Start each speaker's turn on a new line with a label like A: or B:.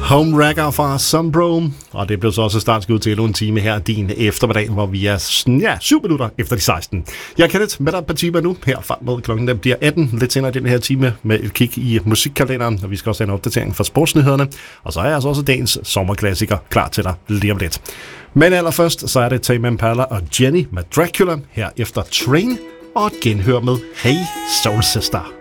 A: Home Wrecker fra Sunbro, og det blev så også startskud til endnu en time her din eftermiddag, hvor vi er 7 minutter efter de 16. Jeg er Kenneth med dig på timer nu, her frem mod klokken den bliver 18, lidt senere i den her time med et kig i musikkalenderen, og vi skal også have en opdatering fra sportsnyhederne, og så er altså også dagens sommerklassiker klar til dig lige om lidt. Men allerførst, så er det Tame Impala og Jenny med Dracula, her efter Train, og et genhør med Hey Soul Sister.